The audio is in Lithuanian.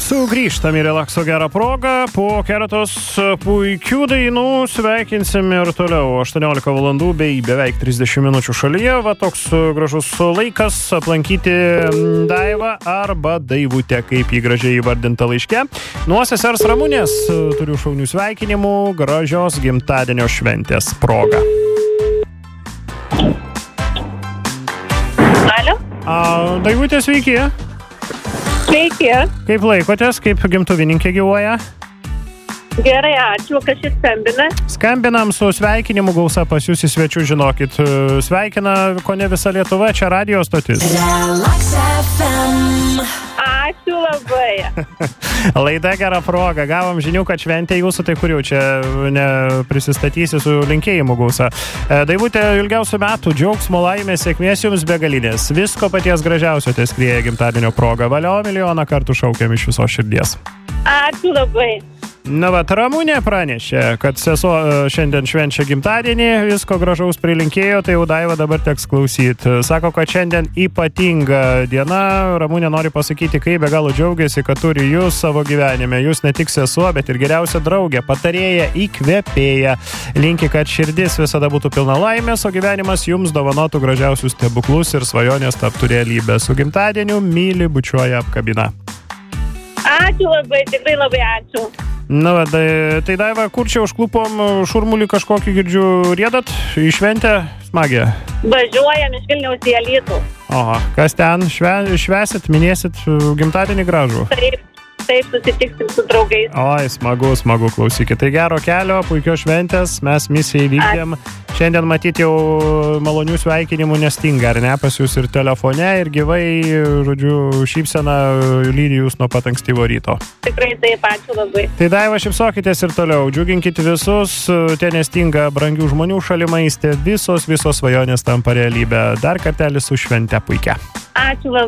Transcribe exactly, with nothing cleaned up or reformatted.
Sugrįžtam į relakso gerą progą. Po keletos puikių dainų sveikinsim ir toliau. aštuoniolika valandų bei beveik trisdešimt minučių šalyje. Va toks gražus laikas aplankyti Daivą arba Daivutę, kaip jį gražiai įvardinta laiške. Nuo sesers Ramunės turiu šaunių sveikinimų gražios gimtadienio šventės proga. Alio? A, Daivutė, sveiki. Sveiki. Kaip laikotės, kaip gimtuvininkė gyvuoja? Gerai, ačiū, kas šis skambina. Skambinam su sveikinimu gausa pas jūs į svečių, žinokit. Sveikina kone visa Lietuva, čia radijo stotis. Relax F M. Ačiū labai. Laida gera proga. Gavom žinių, kad šventė jūsų, tai kur jau čia neprisistatysi su linkėjimu gausa. Daivutė, ilgiausių metų, džiaugsmo, laimės, sėkmės jums begalinės. Visko paties gražiausio te skrieja gimtadienio proga. Valio, milijoną kartų šaukiam iš visos širdies. Ačiū labai. Na va, Ramunė pranešė, kad sesuo šiandien švenčia gimtadienį, visko gražaus prilinkėjo, tai jau Daiva dabar teks klausyti. Sako, kad šiandien ypatinga diena. Ramunė nori pasakyti, kaip be galo džiaugiasi, kad turi jūs savo gyvenime. Jūs ne tik sesuo, bet ir geriausia draugė, patarėja, įkvėpėja. Linki, kad širdis visada būtų pilna laimės, o gyvenimas jums dovanotų gražiausius stebuklus ir svajonės taptų realybė. Su gimtadieniu myli, bučiuoja, apkabina. Ačiū labai, tikrai labai ačiū. Na, va, tai, tai Daiva, kur čia užklupom šurmulį kažkokį girdžiu riedat į šventę smagią? Važiuojam iš Vilniaus į Alytų. Oho, kas ten? Šve, švesit, minėsit gimtadienį gražų? Taip, taip, susitiksim su draugais. Oi, smagu, smagu, klausykit. Tai gero kelio, puikios šventės, mes misiją įvykdėm. Šiandien matyti jau malonių sveikinimų nestinga, ar ne, pas jūs ir telefone, ir gyvai, žodžiu, šypsena lydi jūs nuo pat ankstyvo ryto. Tikrai taip, ačiū labai. Tai Daiva, šypsokitės ir toliau, džiuginkit visus, ten nestinga brangių žmonių šalimaistė, visos, visos svajonės tampa realybė. Dar kartelį su švente puikia. Ačiū labai.